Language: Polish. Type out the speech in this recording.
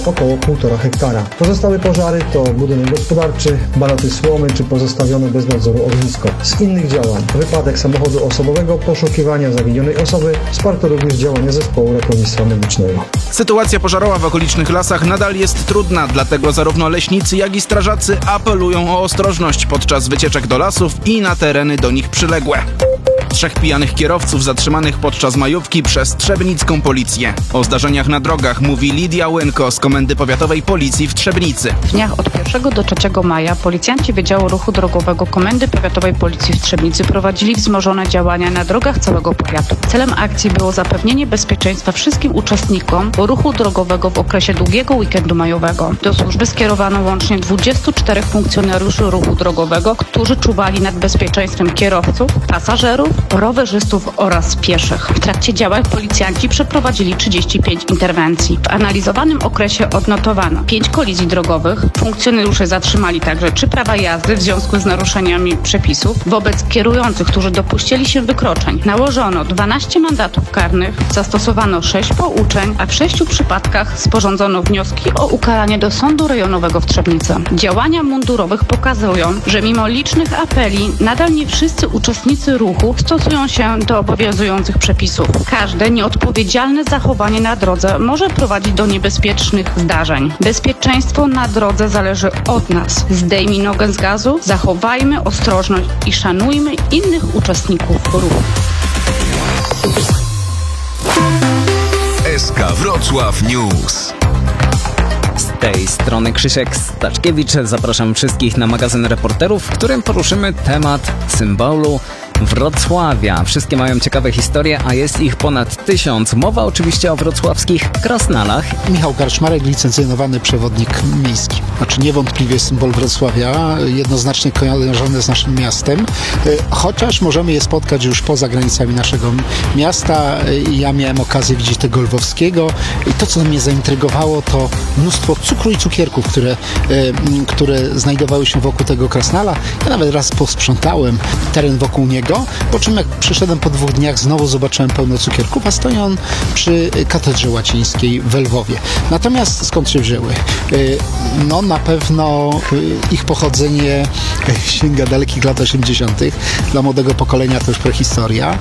około 1,5 hektara. Pozostałe pożary to budynek gospodarczy, baloty słomy czy pozostawione bez nadzoru ognisko. Z innych działań: wypadek samochodu osobowego, poszukiwania zaginionej osoby, wsparto również działania zespołu ratownictwa medycznego. Sytuacja pożarowa w okolicznych lasach nadal jest trudna, dlatego zarówno leśnicy, jak i strażacy apelują o ostrożność podczas wycieczek do lasów i na tereny do nich przyległe. 3 pijanych kierowców zatrzymanych podczas majówki przez trzebnicką policję. O zdarzeniach na drogach mówi Lidia Łynko z Komendy Powiatowej Policji w Trzebnicy. W dniach od 1 do 3 maja policjanci Wydziału Ruchu Drogowego Komendy Powiatowej Policji w Trzebnicy prowadzili wzmożone działania na drogach całego powiatu. Celem akcji było zapewnienie bezpieczeństwa wszystkim uczestnikom ruchu drogowego w okresie długiego weekendu majowego. Do służby skierowano łącznie 24 funkcjonariuszy ruchu drogowego, którzy czuwali nad bezpieczeństwem kierowców, pasażerów, rowerzystów oraz pieszych. W trakcie działań policjanci przeprowadzili 35 interwencji. W analizowanym okresie odnotowano 5 kolizji drogowych. Funkcjonariusze zatrzymali także 3 prawa jazdy w związku z naruszeniami przepisów. Wobec kierujących, którzy dopuścili się wykroczeń, nałożono 12 mandatów karnych, zastosowano 6 pouczeń, a w 6 przypadkach sporządzono wnioski o ukaranie do Sądu Rejonowego w Trzebnicy. Działania mundurowych pokazują, że mimo licznych apeli nadal nie wszyscy uczestnicy ruchu stosują się do obowiązujących przepisów. Każde nieodpowiedzialne zachowanie na drodze może prowadzić do niebezpiecznych zdarzeń. Bezpieczeństwo na drodze zależy od nas. Zdejmij nogę z gazu, zachowajmy ostrożność i szanujmy innych uczestników ruchu. SK Wrocław News. Z tej strony Krzysiek Staczkiewicz. Zapraszam wszystkich na magazyn Reporterów, w którym poruszymy temat symbolu Wrocławia. Wszystkie mają ciekawe historie, a jest ich ponad 1000. Mowa oczywiście o wrocławskich krasnalach. Michał Karczmarek, licencjonowany przewodnik miejski. Znaczy niewątpliwie symbol Wrocławia, jednoznacznie kojarzony z naszym miastem, chociaż możemy je spotkać już poza granicami naszego miasta. Ja miałem okazję widzieć tego lwowskiego i to, co mnie zaintrygowało, to mnóstwo cukru i cukierków, które znajdowały się wokół tego krasnala. Ja nawet raz posprzątałem teren wokół niego, po czym jak przyszedłem po 2 dniach, znowu zobaczyłem pełno cukierków, a stoi on przy katedrze łacińskiej w Lwowie. Natomiast skąd się wzięły? No na pewno ich pochodzenie sięga dalekich lat 80. Dla młodego pokolenia to już prehistoria.